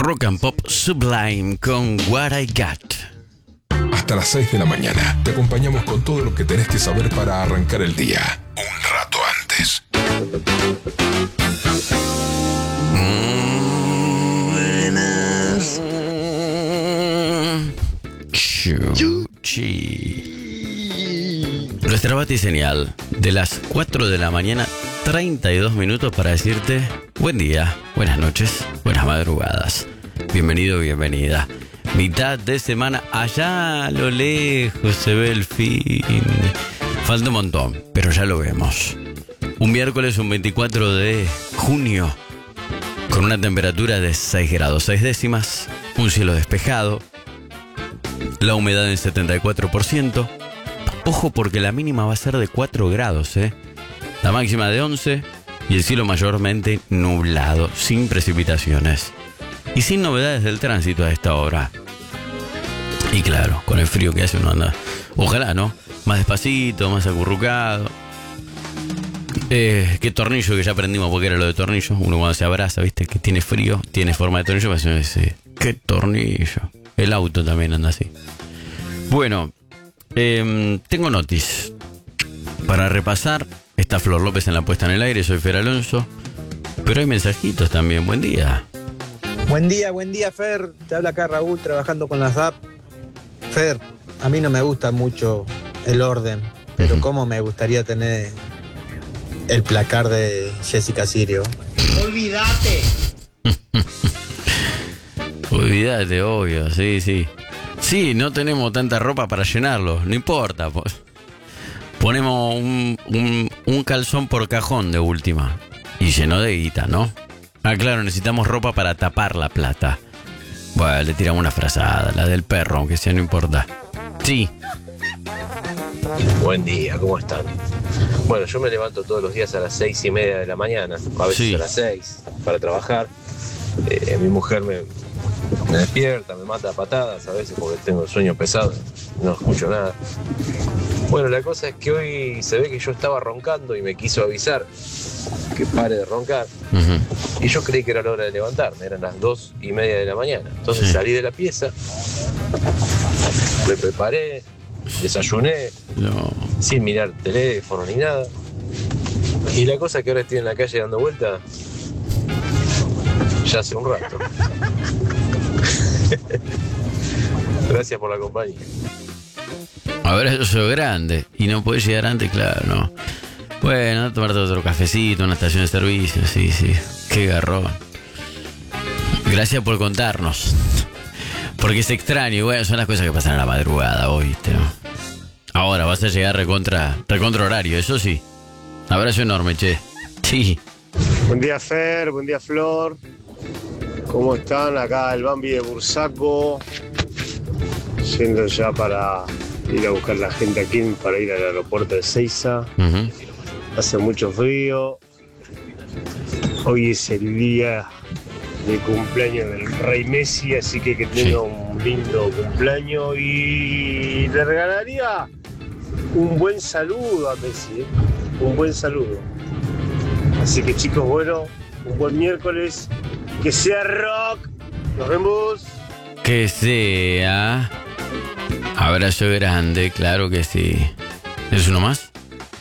Rock and Pop Sublime con What I Got. Hasta las 6 de la mañana te acompañamos con todo lo que tenés que saber para arrancar el día. Un rato antes. Buenas. Chuchi. Nuestra batiseñal de las 4 de la mañana, 32 minutos para decirte buen día, buenas noches, buenas madrugadas. Bienvenido, bienvenida. Mitad de semana, allá a lo lejos se ve el fin. Falta un montón, pero ya lo vemos. Un miércoles, un 24 de junio, con una temperatura de 6 grados 6 décimas, un cielo despejado, la humedad en 74%. Ojo porque la mínima va a ser de 4 grados, la máxima de 11 y el cielo mayormente nublado, sin precipitaciones. Y sin novedades del tránsito a esta hora. Y claro, con el frío que hace uno anda, ojalá, ¿no? Más despacito, más acurrucado. Qué tornillo que ya aprendimos porque era lo de tornillo. Uno cuando se abraza, viste, que tiene frío, tiene forma de tornillo, pues uno dice, qué tornillo. El auto también anda así. Bueno, tengo notis para repasar. Está Flor López en la puesta en el aire, soy Fer Alonso. Pero hay mensajitos también, buen día. Buen día, Fer. Te habla acá Raúl trabajando con las app. Fer, a mí no me gusta mucho el orden, pero cómo me gustaría tener el placar de Jessica Sirio. Olvídate. Olvídate, obvio, sí. Sí, no tenemos tanta ropa para llenarlo, no importa. Pues. Ponemos un calzón por cajón de última. Y lleno de guita, ¿no? Ah, claro, necesitamos ropa para tapar la plata. Bueno, le tiramos una frazada, la del perro, aunque sea, no importa. Sí. Buen día, ¿cómo están? Bueno, yo me levanto todos los días a las 6:30 de la mañana, a veces a las 6, para trabajar. Mi mujer me despierta, me mata a patadas a veces porque tengo el sueño pesado, no escucho nada. Bueno, la cosa es que hoy se ve que yo estaba roncando y me quiso avisar que pare de roncar. Y yo creí que era la hora de levantarme, eran las 2:30 de la mañana. Entonces salí de la pieza, me preparé, desayuné, sin mirar teléfono ni nada. Y la cosa es que ahora estoy en la calle dando vuelta ya hace un rato. Gracias por la compañía. Ahora yo soy grande y no puedes llegar antes, claro, ¿no? Bueno, tomarte otro cafecito, una estación de servicio, sí. Qué garrón. Gracias por contarnos. Porque es extraño, bueno, son las cosas que pasan a la madrugada, ¿oíste? ¿No? Ahora vas a llegar recontra horario, eso sí. Abrazo enorme, che. Sí. Buen día, Fer, buen día, Flor. ¿Cómo están? Acá el Bambi de Bursaco. Yendo ya para ir a buscar la gente aquí, para ir al aeropuerto de Ezeiza. Hace mucho frío. Hoy es el día de cumpleaños del Rey Messi, así que tenga un lindo cumpleaños. Y le regalaría un buen saludo a Messi, un buen saludo. Así que chicos, bueno, un buen miércoles. Que sea rock. Nos vemos. Que sea. Abrazo grande, claro que sí. ¿Es uno más?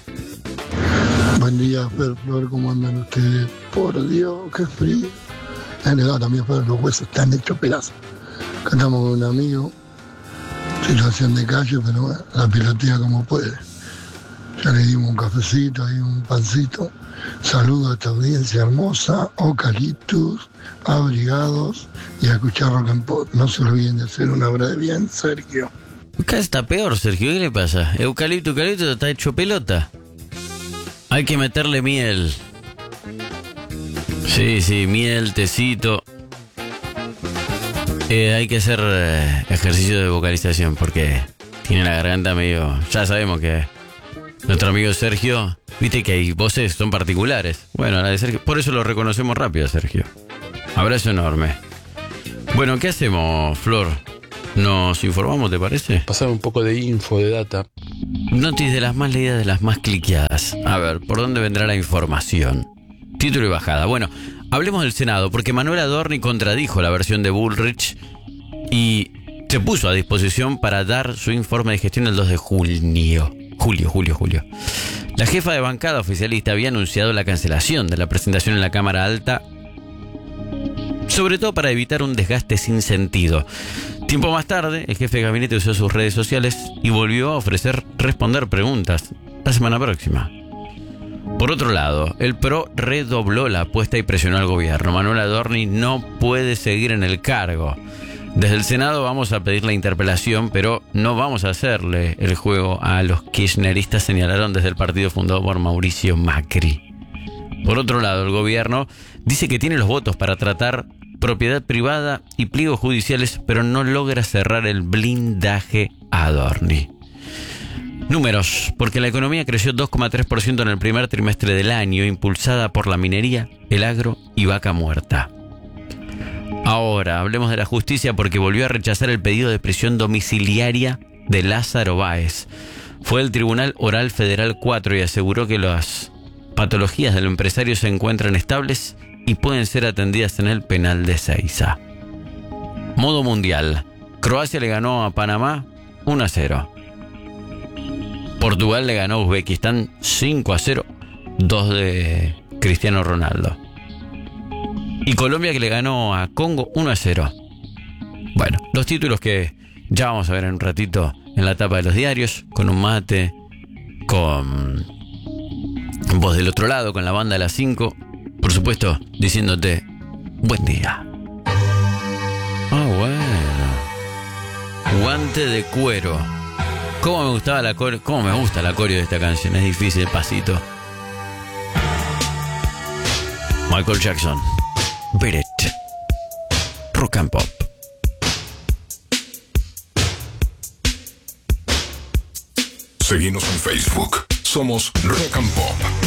Buen día, Flor, ¿cómo andan ustedes? Por Dios, qué frío. En realidad también, Fer, los huesos están hechos pedazos. Acá estamos con un amigo, situación de calle, pero bueno, la pilotea como puede. Ya le dimos un cafecito y un pancito. Saludo a esta audiencia hermosa, eucaliptus, abrigados y a escuchar Rock and Pop. No se olviden de hacer una obra de bien, Sergio. Acá está peor, Sergio, ¿qué le pasa? Eucalipto está hecho pelota. Hay que meterle miel. Sí, miel, tecito. Hay que hacer ejercicio de vocalización porque tiene la garganta medio... Ya sabemos que nuestro amigo Sergio, viste que hay voces son particulares. Bueno, la de Sergio, por eso lo reconocemos rápido, Sergio. Abrazo enorme. Bueno, ¿qué hacemos, Flor? ¿Nos informamos, te parece? Pasar un poco de info, de data. Notis de las más leídas, de las más cliqueadas. A ver, ¿por dónde vendrá la información? Título y bajada. Bueno, Hablemos del Senado, porque Manuel Adorni contradijo la versión de Bullrich y se puso a disposición para dar su informe de gestión el 2 de julio. La jefa de bancada oficialista había anunciado la cancelación de la presentación en la Cámara Alta, sobre todo para evitar un desgaste sin sentido. Tiempo más tarde, el jefe de gabinete usó sus redes sociales y volvió a ofrecer responder preguntas la semana próxima. Por otro lado, el PRO redobló la apuesta y presionó al gobierno. Manuel Adorni no puede seguir en el cargo. Desde el Senado vamos a pedir la interpelación, pero no vamos a hacerle el juego a los kirchneristas, señalaron desde el partido fundado por Mauricio Macri. Por otro lado, el gobierno dice que tiene los votos para tratar propiedad privada y pliegos judiciales, pero no logra cerrar el blindaje a Adorni. Números, porque la economía creció 2,3% en el primer trimestre del año, impulsada por la minería, el agro y vaca muerta. Ahora, hablemos de la justicia, porque volvió a rechazar el pedido de prisión domiciliaria de Lázaro Báez. Fue el Tribunal Oral Federal 4 y aseguró que las patologías del empresario se encuentran estables y pueden ser atendidas en el penal de Seiza. Modo mundial. Croacia le ganó a Panamá 1-0. Portugal le ganó a Uzbekistán 5-0, 2 de Cristiano Ronaldo. Y Colombia que le ganó a Congo 1-0. Bueno, los títulos que ya vamos a ver en un ratito en la tapa de los diarios, con un mate, con voz del otro lado, con la banda de las 5, por supuesto, diciéndote buen día. Bueno. Guante de cuero. ¿Cómo me gusta la coreo de esta canción? Es difícil, pasito. Michael Jackson. Beat It. Rock and Pop. Seguinos en Facebook. Somos Rock and Pop.